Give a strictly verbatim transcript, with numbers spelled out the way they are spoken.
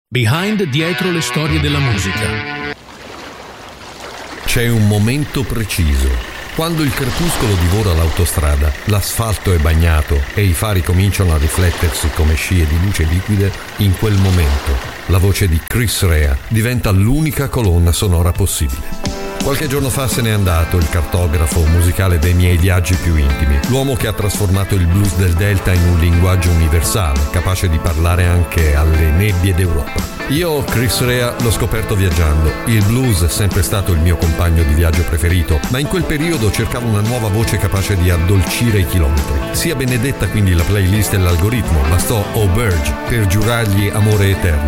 Behind, dietro le storie della musica. C'è un momento preciso. Quando il crepuscolo divora l'autostrada, l'asfalto è bagnato e i fari cominciano a riflettersi come scie di luce liquide, in quel momento la voce di Chris Rea diventa l'unica colonna sonora possibile. Qualche giorno fa se n'è andato il cartografo musicale dei miei viaggi più intimi, l'uomo che ha trasformato il blues del Delta in un linguaggio universale, capace di parlare anche alle nebbie d'Europa. Io, Chris Rea, l'ho scoperto viaggiando. Il blues è sempre stato il mio compagno di viaggio preferito, ma in quel periodo cercavo una nuova voce capace di addolcire i chilometri. Sia benedetta quindi la playlist e l'algoritmo, bastò Oh Burge per giurargli amore eterno.